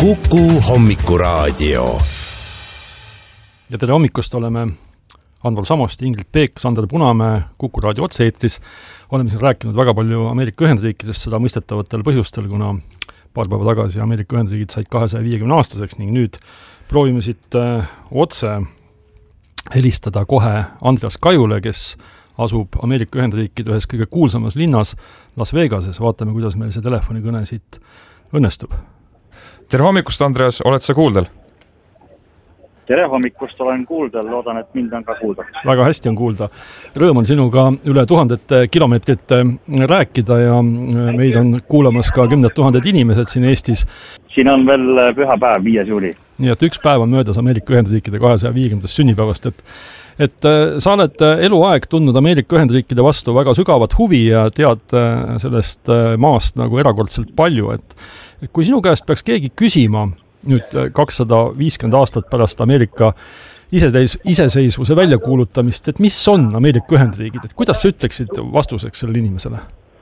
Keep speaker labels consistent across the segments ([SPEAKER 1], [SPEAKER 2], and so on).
[SPEAKER 1] Kuku hommikuraadio.
[SPEAKER 2] Ja tere hommikust, oleme Andval Samost, Ingrid Peek, Sander Punamäe, Kuku raadio otse-eetris. Oleme siin rääkinud väga palju Ameerika Ühendriikidest, seda mõistetavatel põhjustel, kuna paar päeva tagasi Ameerika Ühendriigid said 250 aastaseks ning nüüd proovime siit otse helistada kohe Andreas Kajule, kes asub Ameerika Ühendriikide ühes kõige kuulsamas linnas Las Vegases. Vaatame, kuidas meil see telefonikõne siit õnnestub.
[SPEAKER 3] Tere hommikust, Andreas, oled sa kuuldel?
[SPEAKER 4] Tere hommikust, olen kuuldel, loodan, et mind on ka kuulda.
[SPEAKER 2] Väga hästi on kuulda. Rõõm on sinuga üle 1000 kilomeetrite rääkida ja meid on kuulamas ka 10 000 inimesed siin Eestis.
[SPEAKER 4] Siin on veel pühapäev, 5. juuli.
[SPEAKER 2] Nii et üks päev on möödas Ameerika Ühendriikide 250. sünnipäevast, et sa oled eluaeg tundnud Ameerika Ühendriikide vastu väga sügavat huvi ja tead sellest maast nagu erakordselt palju, et kui sinu käest peaks keegi küsima nüüd 250 aastat pärast Ameerika iseseisvuse väljakuulutamist, et mis on Ameerika Ühendriigid, et kuidas sa ütleksid vastuseks sellele inimesele?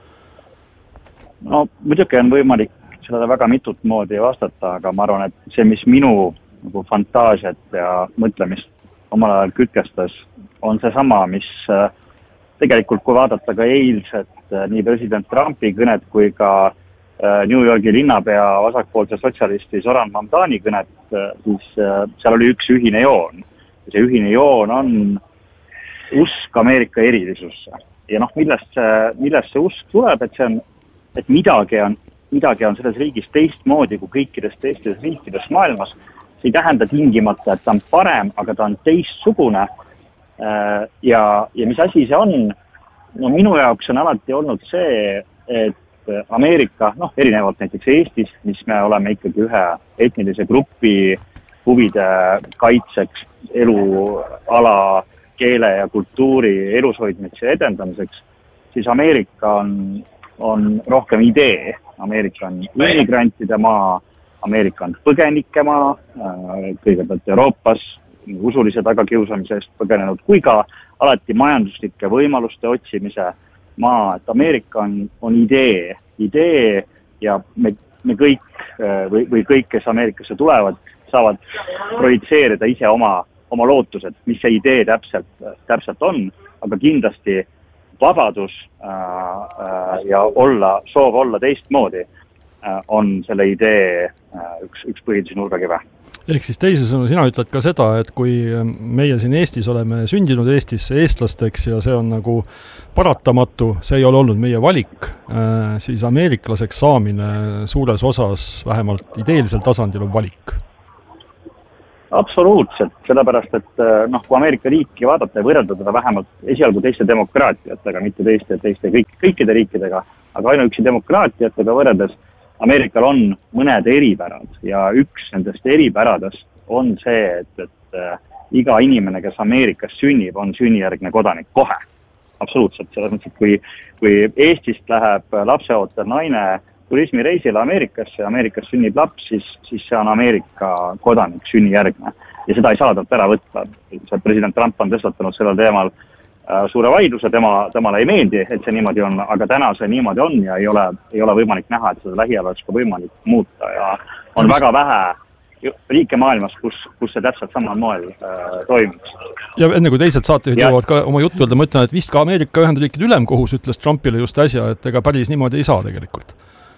[SPEAKER 4] No muidugi on võimalik sellele väga mitut moodi vastata, aga ma arvan, et see, mis minu nagu fantaasiat ja mõtlemist omal ajal kütkestas, on see sama, mis tegelikult, kui vaadata ka eilset nii president Trumpi kõnet kui ka New Yorgi linnapea vasakpoolse sotsialisti Zoran Mamdani kõnet, siis seal oli üks ühine joon. See ühine joon on usk Ameerika erilisusse. Ja millest see usk tuleb, et see on, et midagi on selles riigis teistmoodi kui kõikides teistes riikides maailmas. See ei tähenda tingimata, et ta on parem, aga ta on teistsugune. Ja mis asi see on? No minu jaoks on alati olnud see, et Ameerika, erinevalt näiteks Eestis, mis me oleme ikkagi ühe etnilise grupi huvide kaitseks, eluala, keele ja kultuuri elushoidmiseks ja edendamiseks, siis Ameerika on rohkem idee. Ameerika on immigrantide maa, Ameerika on põgenike maa, kõigepealt Euroopas usulise tagakiusamise eest põgenenud, kui ka alati majanduslike võimaluste otsimise maa, et Ameerika on idee ja me kõik või kõik, kes Ameerikasse tulevad, saavad projitseerida ise oma lootused, mis see idee täpselt on, aga kindlasti vabadus ja soov olla teistmoodi on selle idee üks põhilisi nurgakive.
[SPEAKER 2] Ehk siis teisisõnu, sina ütled ka seda, et kui meie siin Eestis oleme sündinud Eestisse eestlasteks ja see on nagu paratamatu, see ei ole olnud meie valik, siis ameeriklaseks saamine suures osas, vähemalt ideelisel tasandil on valik.
[SPEAKER 4] Absoluutselt, sellepärast, et kui Ameerika riiki vaadata ja võrrelda teda vähemalt esialgu teiste demokraatiatega, mitte teiste kõikide riikidega, aga ainuüksi demokraatiatega võrreldes Ameerikal on mõned eripärad ja üks nendest eripäradest on see, et iga inimene, kes Ameerikas sünnib, on sünnijärgne kodanik kohe. Absoluutselt, selles mõttes, et kui Eestist läheb lapseootel naine turismireisile Ameerikasse ja Ameerikas sünnib laps, siis see on Ameerika kodanik, sünnijärgne. Ja seda ei saa talt ära võtta. President Trump on tõstatanud sellel teemal suure vaidluse, temale ei meeldi, et see niimoodi on, aga täna see niimoodi on ja ei ole võimalik näha, et seda lähiajal oleks ka võimalik muuta ja on väga vähe riike maailmas, kus see täpselt samal moel toimuks.
[SPEAKER 2] Ja enne kui teised saatejuhid jõuavad ka oma juttu öelda, ma ütlen, et vist ka Ameerika Ühendriikide ülemkohus ütles Trumpile just äsja, et ega päris niimoodi ei saa tegelikult.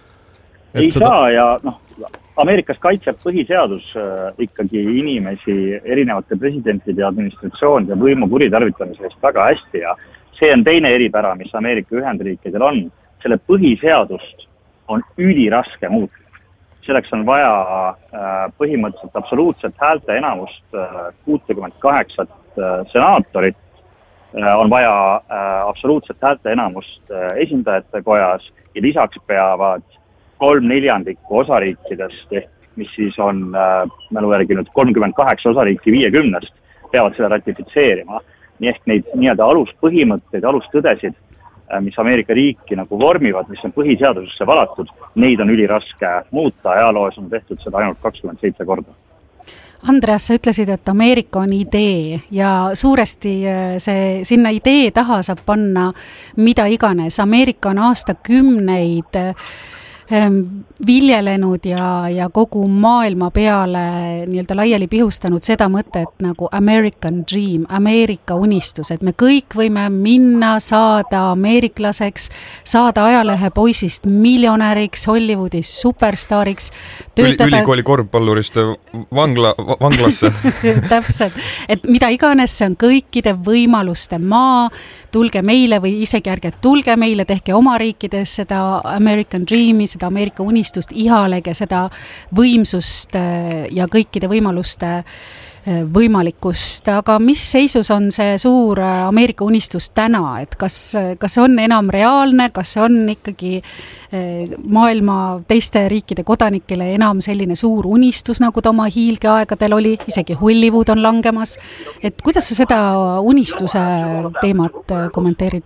[SPEAKER 4] Saa ja Ameerikas kaitseb põhiseadus ikkagi inimesi erinevate presidentide ja administratsioonide võimu kuritarvitamise eest väga hästi ja see on teine eripära, mis Ameerika Ühendriikidel on. Selle põhiseadust on üliraske muuta. Selleks on vaja põhimõtteliselt absoluutset häälte enamust 68 senaatorit, on vaja absoluutset häälte enamust esindajate kojas ja lisaks peavad 3/4 osariikidest, mis siis on mälu järgi nüüd 38 osariiki 50, peavad seda ratifitseerima. Nii ehk neid nii-öelda aluspõhimõtteid, alustõdesid, mis Ameerika riiki nagu vormivad, mis on põhiseadusesse valatud, neid on üliraske muuta. Ajaloos on tehtud seda ainult 27 korda.
[SPEAKER 5] Andreas, sa ütlesid, et Ameerika on idee ja suuresti sinna idee taha saab panna mida iganes. Ameerika on aastakümneid viljelenud ja kogu maailma peale nii-öelda laiali pihustanud seda mõtet nagu American Dream, Ameerika unistus, et me kõik võime minna, saada ameeriklaseks, saada ajalehepoisist miljonäriks, Hollywoodis superstaariks,
[SPEAKER 3] ülikooli korvpallurist vanglasse.
[SPEAKER 5] Täpselt, et mida iganes, see on kõikide võimaluste maa, tulge meile või isegi ärge tulge meile, tehke oma riikides seda American Dreami, seda Ameerika unistust, ihalege seda võimsust ja kõikide võimaluste võimalikkust, aga mis seisus on see suur Ameerika unistus täna, et kas on enam reaalne, kas on ikkagi maailma teiste riikide kodanikele enam selline suur unistus, nagu ta oma hiilgeaegadel oli, isegi Hollywood on langemas, et kuidas sa seda unistuse teemat kommenteerid?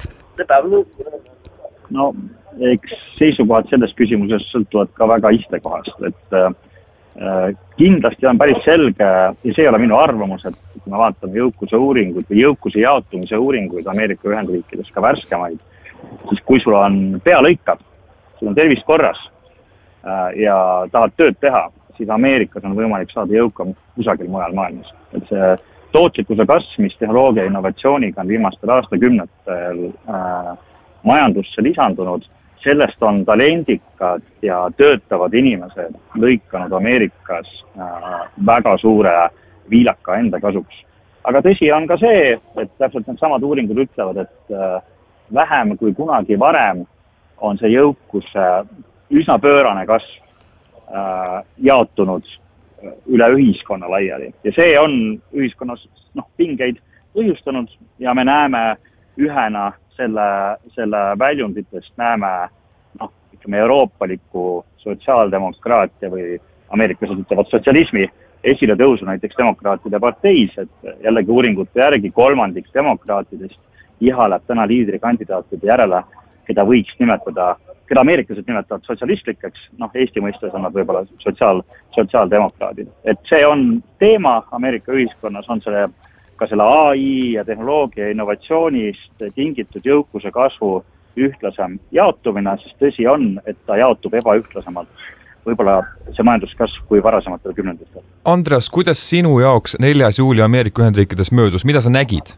[SPEAKER 4] No, eks seisukohad selles küsimuses sõltuvad ka väga istekohast, et kindlasti on päris selge, ja see ei ole minu arvamus, et kui me vaatame jõukuse uuringuid või jõukuse jaotumise uuringuid Ameerika Ühendriikides ka värskemaid, siis kui sul on pea lõikab, sul on tervis korras ja tahad tööd teha, siis Ameerikas on võimalik saada jõukam kusagil mujal maailmas. Et see tootlikkuse kasv, mis tehnoloogia innovatsiooniga on viimastel aastakümnetel majandusse lisandunud, sellest on talendikad ja töötavad inimesed lõikanud Ameerikas väga suure viilaka enda kasuks. Aga tõsi on ka see, et täpselt need samad uuringud ütlevad, et vähem kui kunagi varem on see jõukuse üsna pöörane kasv jaotunud üle ühiskonna laiali. Ja see on ühiskonnas pingeid põhjustanud ja me näeme ühena selle väljunditest näeme euroopalikku sotsiaaldemokraatia või ameeriklased ütlevad sotsialismi esile tõusu näiteks demokraatide parteis, et jällegi uuringute järgi 1/3 demokraatidest ihaleb täna liidrikandidaatide järele, keda võiks nimetada, keda ameeriklased nimetavad sotsialistlikeks, Eesti mõistes on nad võib-olla sotsiaaldemokraadid. Et see on teema Ameerika ühiskonnas, on ka selle AI ja tehnoloogia innovatsioonist tingitud jõukuse kasvu ühtlasem jaotumine, sest tõsi on, et ta jaotub ebaühtlasemalt. Võib-olla see majanduskasv kui varasematel kümnenditel.
[SPEAKER 3] Andreas, kuidas sinu jaoks 4. juuli Ameerika Ühendriikides möödus? Mida sa nägid?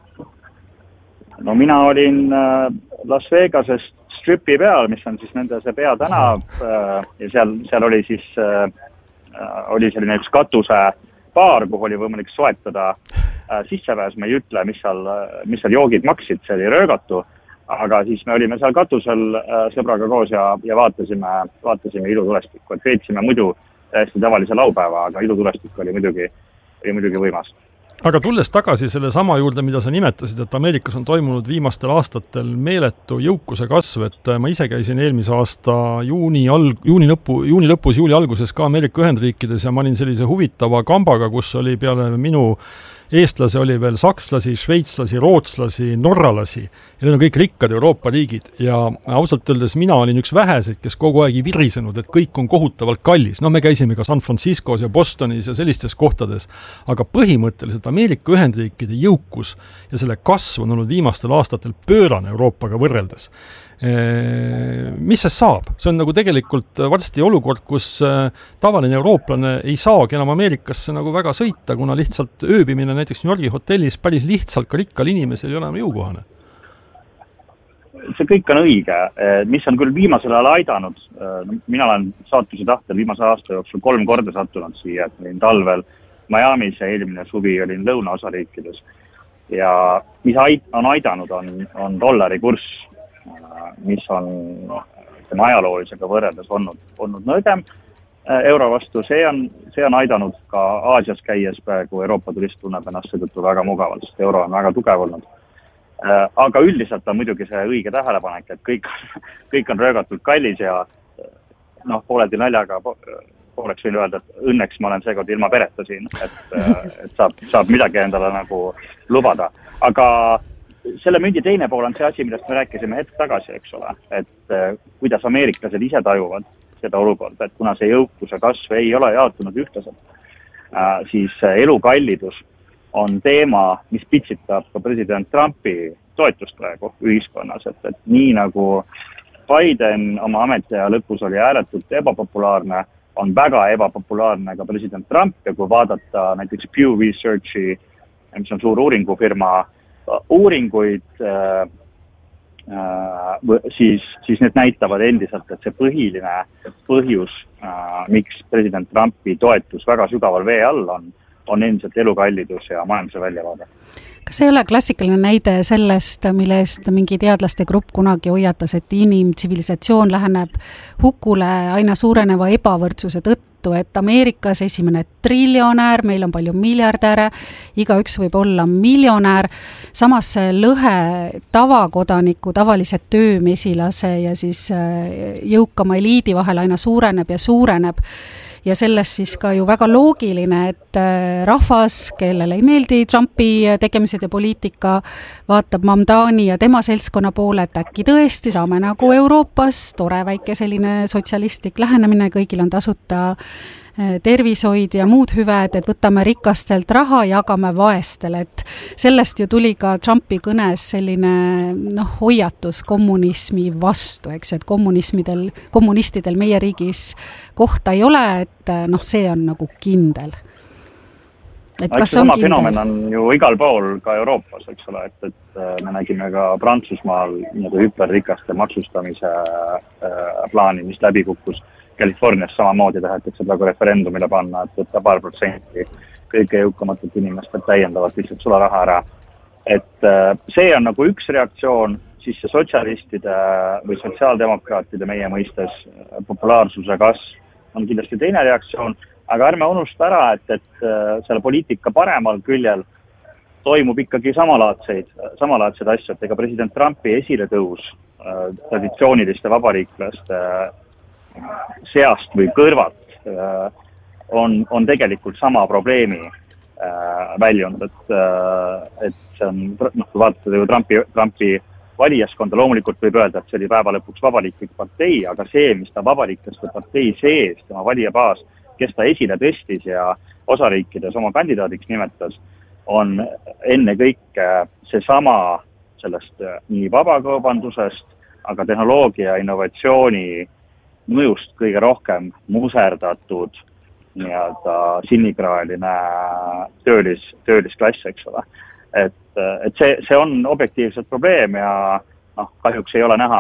[SPEAKER 4] No mina olin Las Vegasest Stripi peal, mis on siis nende see peatänav ja seal oli siis oli selline üks katuse baar, kuhu oli võimalik soetada sissepääs, me ei ütle, mis seal joogid maksid, see oli röögatu, aga siis me olime seal katusel sõbraga koos ja vaatasime ilutulestikku, et veetsime muidu täiesti tavalise laupäeva, aga ilutulestik oli muidugi võimas.
[SPEAKER 2] Aga tulles tagasi selle sama juurde, mida sa nimetasid, et Ameerikas on toimunud viimastel aastatel meeletu jõukuse kasv, et ma ise käisin eelmise aasta juuni lõpus, juuli alguses ka Ameerika Ühendriikides ja ma olin sellise huvitava kambaga, kus oli peale minu eestlasi oli veel sakslasi, šveitslasi, rootslasi, norralasi ja need on kõik rikkad Euroopa riigid ja ausalt öeldes mina olin üks väheseid, kes kogu aeg ei virisenud, et kõik on kohutavalt kallis. Me käisime ka San Franciscos ja Bostonis ja sellistes kohtades, aga põhimõtteliselt Ameerika Ühendriikide jõukus ja selle kasv on olnud viimastel aastatel pöörane Euroopaga võrreldes. Mis see saab? See on nagu tegelikult varsti olukord, kus tavaline eurooplane ei saagi enam Ameerikasse nagu väga sõita, kuna lihtsalt ööbimine näiteks New Yorgi hotellis päris lihtsalt ka rikkal inimesel ei ole enam jõukohane.
[SPEAKER 4] See kõik on õige, mis on küll viimasel ajal aidanud. Mina olen saatuse tahtel viimase aasta jooksul 3 korda sattunud siia, et olin talvel Miamis ja eelmine suvi olin lõunaosariikides. Ja mis on aidanud, on dollari kurss, mis on ajaloolisega võrreldes olnud nõrgem euro vastu. See on aidanud ka Aasias käies praegu Euroopa turist tunneb ennast seetõttu väga mugavalt, sest euro on väga tugev olnud. Aga üldiselt on muidugi see õige tähelepanek, et kõik on röögatult kallis ja pooleldi naljaga pooleks võin öelda, et õnneks ma olen seekord ilma pereta siin, et saab midagi endale nagu lubada. Aga selle mündi teine pool on see asi, millest me rääkisime hetk tagasi, eks ole, et kuidas ameeriklased ise tajuvad seda olukorda, et kuna see jõukuse kasv ei ole jaotunud ühtlaselt, siis elukallidus on teema, mis pitsitab ka president Trumpi toetust praegu ühiskonnas, et nii nagu Biden oma ametiaja lõpus oli ääretult ebapopulaarne, on väga ebapopulaarne ka president Trump ja kui vaadata näiteks Pew Researchi, mis on suur uuringufirma, uuringuid, siis need näitavad endiselt, et see põhiline põhjus, miks president Trumpi toetus väga sügaval vee all on endiselt elukallidus ja majanduse väljavaade.
[SPEAKER 5] Kas ei ole klassikaline näide sellest, mille eest mingi teadlaste grupp kunagi hoiatas, et inimtsivilisatsioon läheneb hukule aina suureneva ebavõrdsuse tõttu, et Ameerikas esimene triljonäär, meil on palju miljardäre, igaüks võib olla miljonäär, samas see lõhe tavakodaniku, tavalise töömesilase ja siis jõukama eliidi vahel aina suureneb ja suureneb. Ja sellest siis ka ju väga loogiline, et rahvas, kellele ei meeldi Trumpi tegemised ja poliitika, vaatab Mamdani ja tema seltskonna poole, et äkki tõesti saame nagu Euroopas tore väike selline sotsialistlik lähenemine, kõigil on tasuta tervishoid ja muud hüved, et võtame rikastelt raha, jagame vaestele, et sellest ju tuli ka Trumpi kõnes selline hoiatus kommunismi vastu, eks, et kommunistidel meie riigis kohta ei ole, et see on nagu kindel.
[SPEAKER 4] Et kas on kindel? Fenomen on ju igal pool ka Euroopas, eks ole, et me nägime ka Prantsusmaal hüperrikaste maksustamise plaani, mis läbi kukkus. Californias samamoodi tahetakse praegu referendumile panna, et võtta 2% kõige jõukamatelt inimestelt täiendavalt lihtsalt sularaha ära. Et see on nagu üks reaktsioon, siis see sotsialistide või sotsiaaldemokraatide meie mõistes populaarsuse kasv on kindlasti teine reaktsioon, aga ärme unusta ära, et selle poliitika paremal küljel toimub ikkagi samalaadsed asju, et ega president Trumpi esiletõus traditsiooniliste vabariiklaste seast või kõrvalt on tegelikult sama probleemi väljund, et see on, kui vaatate Trumpi valijaskonda, loomulikult võib öelda, et see oli päeva lõpuks vabariiklik partei, aga see, mis ta vabariiklaste partei sees, tema valijabaas, kes ta esile tõstis ja osariikides oma kandidaadiks nimetas, on enne kõike seesama sellest nii vabakaubandusest, aga tehnoloogia, innovatsiooni mõjust kõige rohkem muserdatud nii-öelda sinikraeline töölisklass, eks ole. Et see on objektiivselt probleem ja kahjuks ei ole näha,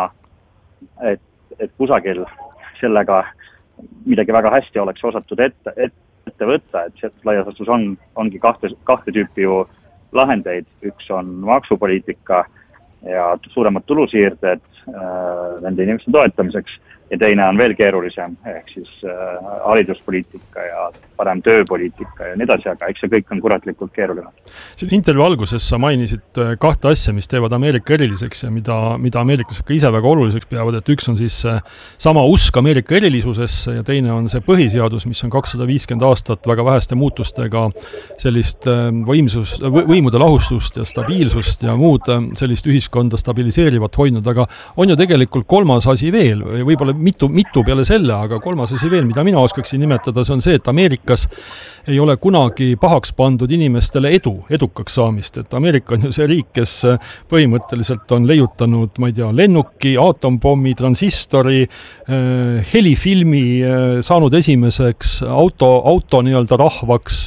[SPEAKER 4] et kusagil sellega midagi väga hästi oleks osatud ette võtta, et see laias laastus ongi kahte tüüpi ju lahendeid. Üks on maksupoliitika ja suuremad tulusiirded nende inimeste toetamiseks ja teine on veel keerulisem, ehk siis hariduspoliitika ja parem tööpoliitika ja nii edasi, aga eks see kõik on kuratlikult keeruline.
[SPEAKER 2] Siin intervjuu alguses sa mainisid kahte asja, mis teevad Ameerika eriliseks ja mida ameeriklased ka ise väga oluliseks peavad, et üks on siis sama usk Ameerika erilisusesse ja teine on see põhiseadus, mis on 250 aastat väga väheste muutustega sellist võimude lahustust ja stabiilsust ja muud sellist ühiskonda stabiliseerivat hoidnud, aga on ju tegelikult kolmas asi veel, võib-olla mitu peale selle, aga kolmas asi veel, mida mina oskaksin nimetada, see on see, et Ameerikas ei ole kunagi pahaks pandud inimestele edukaks saamist, et Ameerika on ju see riik, kes põhimõtteliselt on leiutanud, ma ei tea, lennuki, aatompomi, transistori, helifilmi, saanud esimeseks auto nii-öelda rahvaks,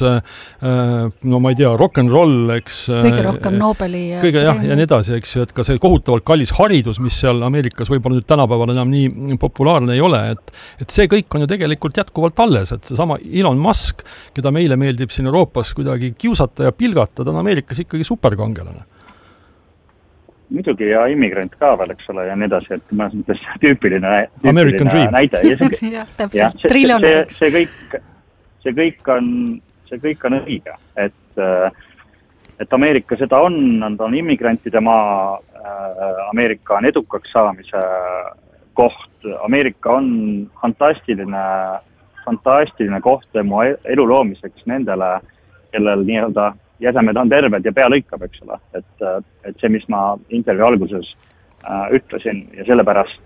[SPEAKER 2] no ma ei tea, rock'n'roll, eks.
[SPEAKER 5] Kõige rohkem Nobeli.
[SPEAKER 2] Ja nii edasi, eks ju, et ka see kohutavalt kallis haridus, mis seal Ameerikas võib-olla nüüd tänapäeval enam nii populaarne ei ole, et see kõik on ju tegelikult jätkuvalt alles, et seesama Elon Musk, keda meile meeldib siin Euroopas kuidagi kiusata ja pilgata, ta on Ameerikas ikkagi superkangelane.
[SPEAKER 4] Muidugi ja immigrant ka veel, eks ole, ja nii edasi, et ma mõttes tüüpiline näide. See kõik on õige, et Ameerika seda on immigrantide maa, Ameerika on edukaks saamise koht, Ameerika on fantastiline koht tema elu loomiseks nendele, kellel nii-öelda jäsemed on terved ja pea lõikab, eks ole. Et see, mis ma intervjuu alguses ütlesin ja sellepärast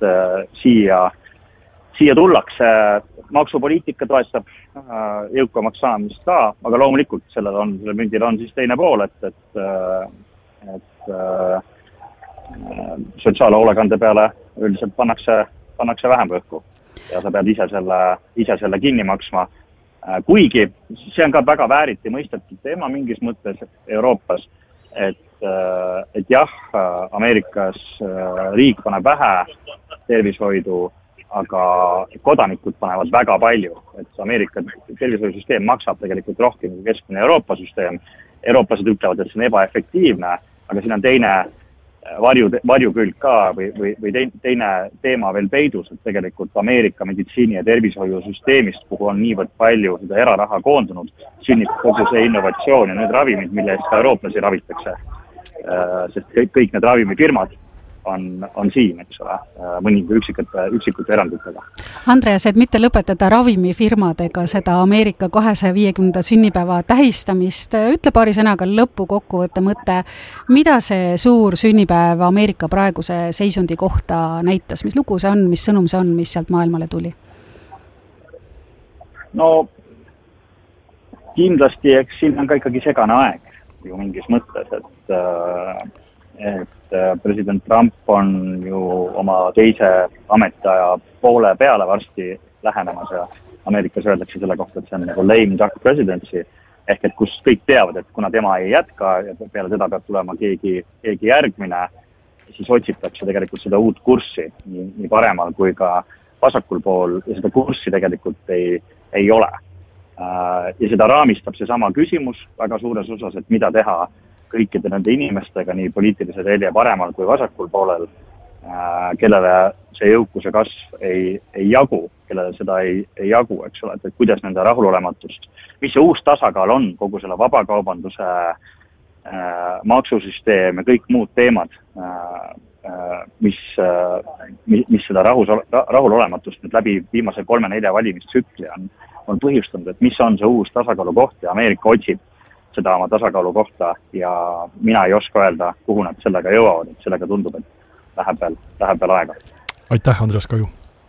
[SPEAKER 4] siia tullakse, maksupoliitika toetab jõukamaks saamist ka, aga loomulikult sellel mündil on siis teine pool, et sotsiaalhoolekande peale üldiselt pannakse vähem rõhku ja sa pead ise selle kinni maksma. Kuigi see on ka väga vääriti mõistetud teema mingis mõttes Euroopas, et jah, Ameerikas riik paneb vähe tervishoidu, aga kodanikud panevad väga palju. Et Ameerika tervishoidusüsteem maksab tegelikult rohkem kui keskmine Euroopa süsteem. Eurooplased ütlevad, et see on ebaefektiivne, aga siin on teine varjukülg ka või teine teema veel peidus, et tegelikult Ameerika meditsiini- ja tervishoiusüsteemist, kuhu on niivõrd palju seda eraraha koondunud, sünnib kogu see innovatsioon ja need ravimid, mille eest ka eurooplasi ravitakse. Sest kõik need ravimifirmad on siin, eks ole, mõningi üksikute eranditega.
[SPEAKER 5] Andreas, et mitte lõpetada ravimifirmadega seda Ameerika 250. sünnipäeva tähistamist, ütle paari sõnaga lõpu kokkuvõtte mõte, mida see suur sünnipäev Ameerika praeguse seisundi kohta näitas, mis lugu see on, mis sõnum see on, mis sealt maailmale tuli?
[SPEAKER 4] No kindlasti, eks siin on ka ikkagi segane aeg ju mingis mõttes, et president Trump on ju oma teise ametiaja poole peale varsti lähenemas ja Ameerikas öeldakse selle kohta, et see on nagu lame duck presidency, ehk et kus kõik teavad, et kuna tema ei jätka ja peale teda peab tulema keegi järgmine, siis otsitakse tegelikult seda uut kurssi nii paremal kui ka vasakul pool ja seda kurssi tegelikult ei ole. Ja seda raamistab see sama küsimus väga suures osas, et mida teha kõikide nende inimestega nii poliitilise telje paremal kui vasakul poolel, kellele see jõukuse kasv ei jagu, kellele seda ei jagu, eks ole, et kuidas nende rahulolematust, mis see uus tasakaal on, kogu selle vabakaubanduse maksusüsteem ja kõik muud teemad, mis seda rahulolematust nüüd läbi viimase 3-4 valimistsükli on põhjustanud, et mis on see uus tasakaalu koht ja Ameerika otsib seda oma tasakaalu kohta ja mina ei oska öelda, kuhu nad sellega jõuavad, et sellega tundub, et läheb veel aega.
[SPEAKER 2] Aitäh, Andreas Kaju!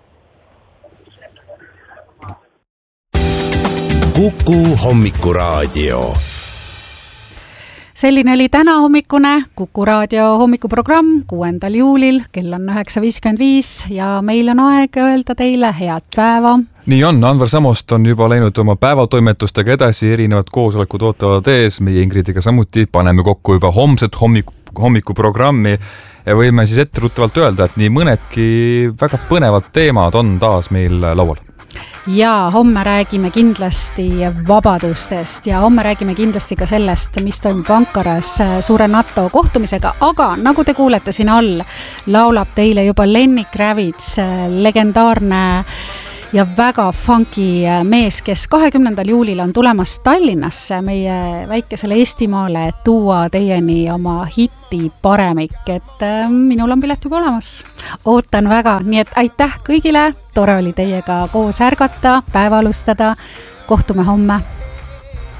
[SPEAKER 1] Kuku hommikuraadio.
[SPEAKER 5] Selline oli täna hommikune Kuku raadio hommikuprogramm 6. juulil, kell on 9.55 ja meil on aeg öelda teile head päeva.
[SPEAKER 3] Nii on, Anvar Samost on juba läinud oma päevatoimetustega edasi, erinevad koosolekud ootavad ees, meie Ingridiga samuti paneme kokku juba homset hommikuprogrammi ja võime siis etteruttavalt öelda, et nii mõnedki väga põnevad teemad on taas meil laual.
[SPEAKER 5] Ja homme räägime kindlasti vabadustest ja homme räägime kindlasti ka sellest, mis toimub Ankaras suure NATO kohtumisega, aga nagu te kuulete siin all, laulab teile juba Lenny Kravitz, legendaarne ja väga funky mees, kes 20. juulil on tulemas Tallinnasse, meie väikesele Eestimaale, et tuua teieni oma hiti paremik, et minul on pilet juba olemas. Ootan väga, nii et aitäh kõigile, tore oli teiega koos ärgata, päeva alustada, kohtume homme.